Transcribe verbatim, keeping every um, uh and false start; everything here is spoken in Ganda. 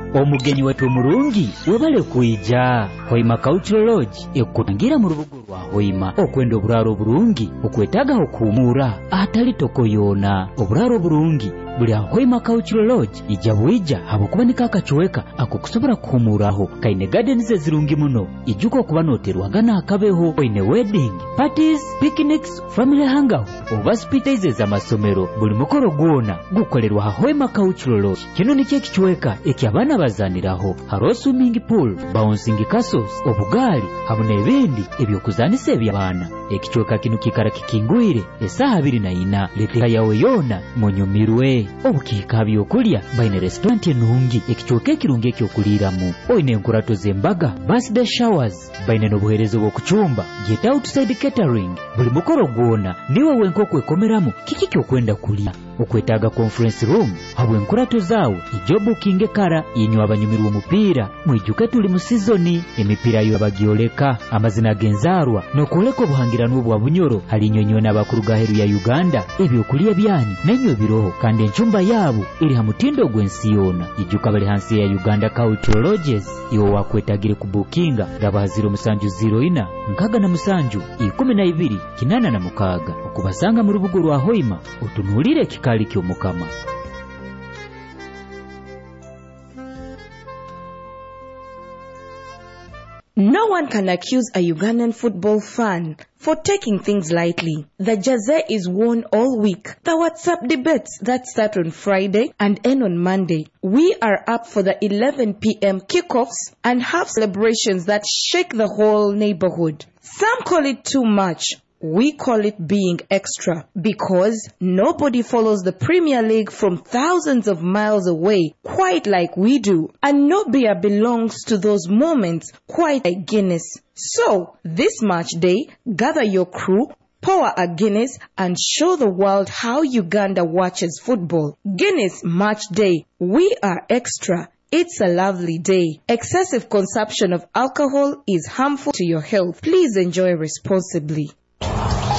omugenyi wetu mulungi webale kuija Hoima Cultural Lodge ekutangira mu rubugo rwa Hoima okwenda obularo bulungi okwetagaho kuumura atali tokoyona obularo bulungi buli Hoima Cultural Lodge ija bwija habokubanika akachoeka akukusobora kuumuraho kaine gardens ezirungi muno ijuko kuba noterwaga n'akabeho oine wedding parties picnics family hangout oba spitizes amasomero buli mukoro gwona gukolerwa Hoima Cultural Lodge. Kino ni kye kichweka ekyabana bazaniraho haro swimming pool bouncing castles obugali hamwe n'ebindi ebyokuzanisa ebyabana. Ekichweka kino kikara kikingwire esaha abiri na ina letera yawe yona munyumirwe obukiika byokulya baine restaurant enungi ekichweka ekirungi ekyokuliramu oine enkurato z'embaga birthday showers baine n'obuherezo bw'okuchumba get outside catering buli mukoro gwona niwe wenko kwekomeramu kiki kyokwenda kulya okwetaga conference room habwe enkurato zawe ijo booking ekara inywa abanyumirwa omupiira mwijuke tuli mu seasoni emipira yo abagioleka amazina genzarwa nokoleka obuhangirano bwa bunyoro halinyonyo n'abakuru gaheru ya Uganda ebyokulya byanyu nenyo biroho kandi enchumba yabo iri ha mutindo gwensi yona ijuka bali hansi ya Uganda Cultural Lodges yo wakwetagire ku bookinga gaba zero musanju zero ina nkaga na musanju ikumi na ibiri kinana na mukaga okubasanga mu rubugo rwa Hoima utunulire kikali ky'omukama. No one can accuse a Ugandan football fan for taking things lightly. The jersey is worn all week. The WhatsApp debates that start on Friday and end on Monday. We are up for the eleven p.m. kickoffs and have celebrations that shake the whole neighborhood. Some call it too much. We call it being extra because nobody follows the Premier League from thousands of miles away quite like we do. And no beer belongs to those moments quite like Guinness. So, this match day, gather your crew, pour a Guinness and show the world how Uganda watches football. Guinness Match Day. We are extra. It's a lovely day. Excessive consumption of alcohol is harmful to your health. Please enjoy responsibly.